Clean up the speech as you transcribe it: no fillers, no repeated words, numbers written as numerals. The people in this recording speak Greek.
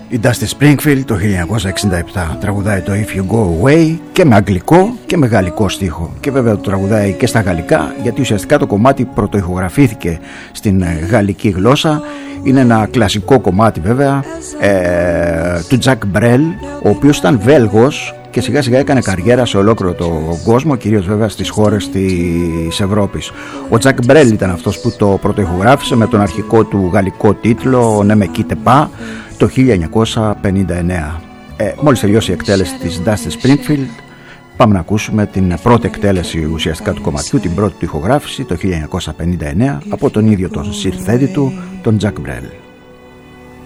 Η Dusty Springfield το 1967 τραγουδάει το If You Go Away και με αγγλικό και με γαλλικό στίχο, και βέβαια το τραγουδάει και στα γαλλικά, γιατί ουσιαστικά το κομμάτι πρωτοηχογραφήθηκε στην γαλλική γλώσσα. Είναι ένα κλασικό κομμάτι βέβαια του Jacques Brel, ο οποίος ήταν Βέλγος και σιγά σιγά έκανε καριέρα σε ολόκληρο τον κόσμο, κυρίως βέβαια στις χώρες της Ευρώπης. Ο Τζακ Μπρέλ ήταν αυτός που το πρωτοηχογράφησε με τον αρχικό του γαλλικό τίτλο «Ne me quitte pas» το 1959. Μόλις τελειώσει η εκτέλεση της Dusty Springfield, πάμε να ακούσουμε την πρώτη εκτέλεση ουσιαστικά του κομματιού, την πρώτη του ηχογράφηση το 1959 από τον ίδιο τον συνθέτη του, τον Τζακ Μπρέλ.